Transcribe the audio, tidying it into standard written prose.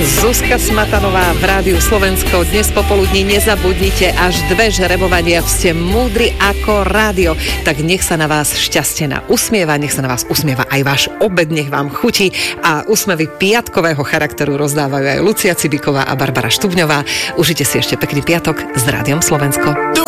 Zuzka Smatanová v Rádiu Slovensko. Dnes popoludní nezabudnite, až 2 žrebovania, ste múdri ako rádio. Tak nech sa na vás šťastne usmieva, nech sa na vás usmieva aj váš obed, nech vám chutí a úsmevy piatkového charakteru rozdávajú aj Lucia Cibiková a Barbara Štubňová. Užite si ešte pekný piatok s Rádiom Slovensko.